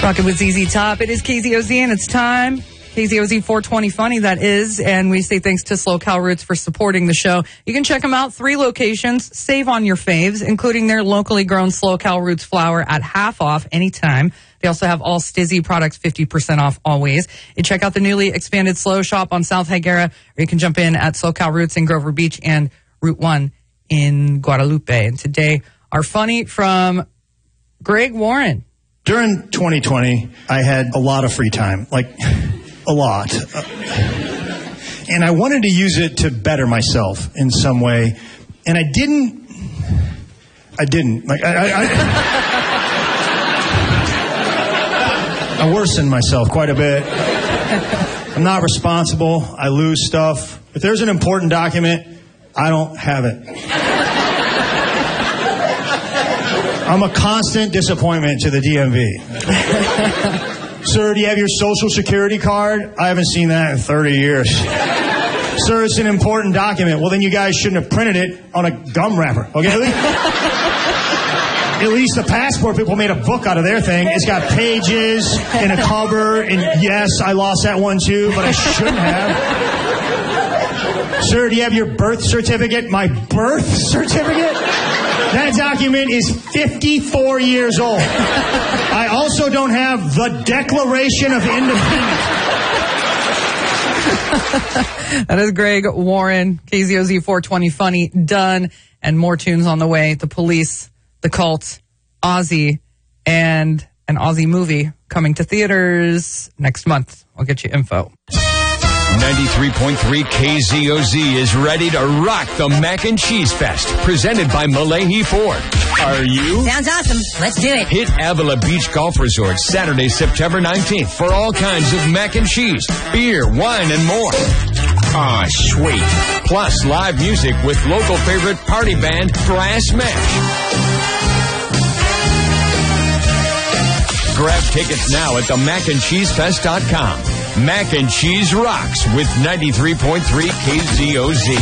Rocking with ZZ Top. It is KZOZ and it's time. KZOZ 420 Funny, that is. And we say thanks to Slow Cal Roots for supporting the show. You can check them out. 3 locations. Save on your faves, including their locally grown Slow Cal Roots flour at half off anytime. They also have all Stizzy products 50% off always. And check out the newly expanded Slow Shop on South Higuera, or you can jump in at Slow Cal Roots in Grover Beach and Route 1 in Guadalupe. And today, our funny from Greg Warren. During 2020, I had a lot of free time, like a lot. And I wanted to use it to better myself in some way. And I didn't. Like, I worsened myself quite a bit. I'm not responsible. I lose stuff. If there's an important document, I don't have it. I'm a constant disappointment to the DMV. Sir, do you have your social security card? I haven't seen that in 30 years. Sir, it's an important document. Well, then you guys shouldn't have printed it on a gum wrapper. Okay? At least the passport people made a book out of their thing. It's got pages and a cover. And yes, I lost that one too, but I shouldn't have. Sir, do you have your birth certificate? My birth certificate? That document is 54 years old. I also don't have the Declaration of Independence. That is Greg Warren, KZOZ 420 Funny, done, and more tunes on the way. The Police, The Cult, Ozzy, and an Ozzy movie coming to theaters next month. I'll get you info. 93.3 KZOZ is ready to rock the Mac and Cheese Fest, presented by Malahi Ford. Are you? Sounds awesome. Let's do it. Hit Avila Beach Golf Resort Saturday, September 19th for all kinds of mac and cheese, beer, wine, and more. Ah, sweet. Plus live music with local favorite party band Brass Mash. Grab tickets now at themacandcheesefest.com. Mac and Cheese rocks with 93.3 KZOZ.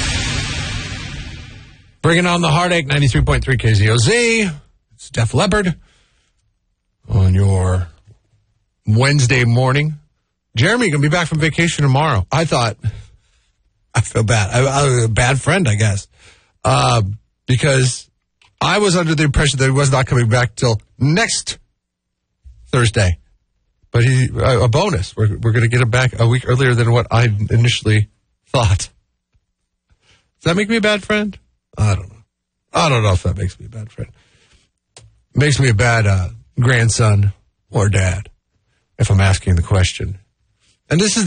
Bringing on the heartache, 93.3 KZOZ. It's Def Leppard on your Wednesday morning. Jeremy going to be back from vacation tomorrow. I feel bad. I was a bad friend, I guess, because I was under the impression that he was not coming back till next Thursday. But a bonus. We're going to get him back a week earlier than what I initially thought. Does that make me a bad friend? I don't know. I don't know if that makes me a bad friend. Makes me a bad grandson or dad, if I'm asking the question. And this is